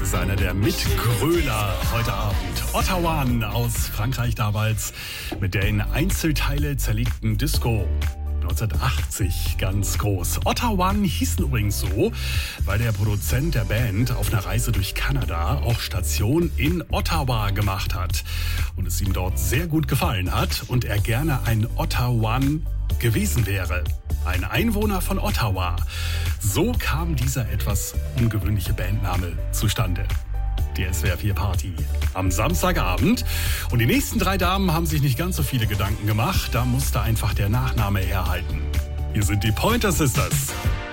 ist einer der Mitgröler heute Abend. Ottawa aus Frankreich damals mit der in Einzelteile zerlegten Disco. 1980 ganz groß. Ottawa hießen übrigens so, weil der Produzent der Band auf einer Reise durch Kanada auch Station in Ottawa gemacht hat. Und es ihm dort sehr gut gefallen hat und er gerne ein Ottawan gewesen wäre. Ein Einwohner von Ottawa. So kam dieser etwas ungewöhnliche Bandname zustande. Die SWR 4 Party am Samstagabend. Und die nächsten 3 Damen haben sich nicht ganz so viele Gedanken gemacht. Da musste einfach der Nachname herhalten. Hier sind die Pointer Sisters.